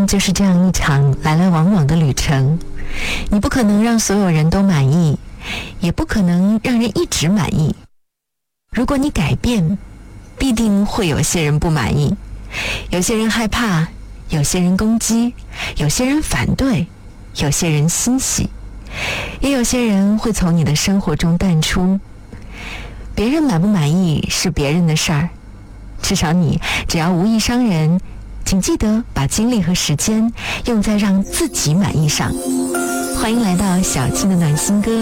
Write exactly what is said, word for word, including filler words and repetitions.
命就是这样一场来来往往的旅程，你不可能让所有人都满意，也不可能让人一直满意。如果你改变，必定会有些人不满意，有些人害怕，有些人攻击，有些人反对，有些人欣喜，也有些人会从你的生活中淡出。别人满不满意是别人的事儿，至少你只要无意伤人，请记得把精力和时间用在让自己满意上。欢迎来到小青的暖心歌。